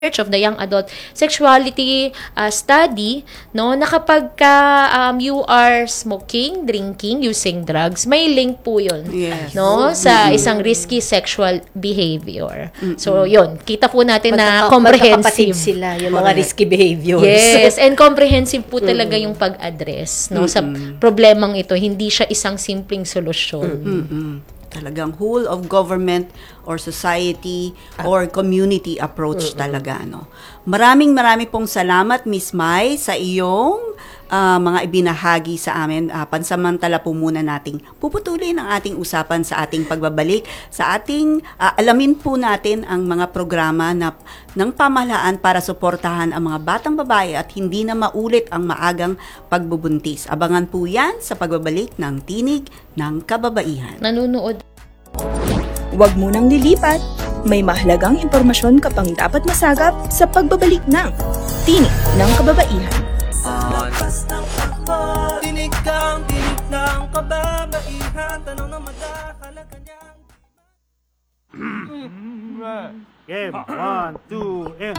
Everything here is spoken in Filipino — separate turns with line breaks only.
of the Young Adult Sexuality Study, no, na kapag you are smoking, drinking, using drugs, may link po yun,
Yes.
no, sa isang risky sexual behavior. So, yun, kita po natin na
Magkakapatid
comprehensive.
sila, yung mga risky behaviors.
Yes, and comprehensive po talaga yung pag-address, no, sa problemang ito. Hindi siya isang simpleng solusyon.
Talagang whole of government or society or community approach talaga, no. Maraming pong salamat, Miss Mai, sa iyong mga ibinahagi sa amin. Pansamantala po muna nating puputulin ang ating usapan sa ating pagbabalik, sa ating alamin po natin ang mga programa ng pamahalaan para suportahan ang mga batang babae at hindi na maulit ang maagang pagbubuntis. Abangan po yan sa pagbabalik ng Tinig ng Kababaihan.
Nanunood.
Huwag munang lilipat, may mahalagang impormasyon ka pang dapat masagap sa pagbabalik ng Tinig ng Kababaihan.
Tinig ng kababaihan, tanong na madahalaga niyang...
Game, 1, 2, and...